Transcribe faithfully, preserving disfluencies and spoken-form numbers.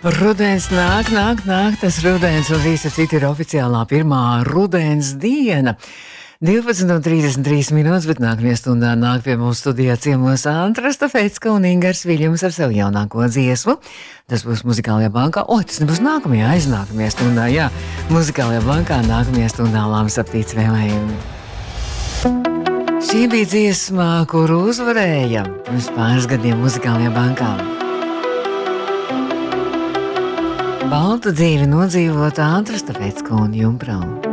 Rudens nāk, nāk, nāk, tas rudens, un visi citi ir oficiālā pirmā rudens diena. divpadsmit un trīsdesmit trīs minūtes, bet nākamajā stundā nāk pie mums studijā ciemos Antra Stafecka un Ingars Viļņums ar savu jaunāko dziesmu. Tas būs Muzikālajā bankā. O, tas nebūs nākamajā, aiznākamajā stundā, jā. Muzikālajā bankā nākamajā stundā Lāmas aptīts vēlējumi. Šī bija dziesma, kuru uzvarēja pirms pāris gadiem Muzikālajā bankā. Baltu dzīvi nodzīvot Antra Stafecka un Jumbrau.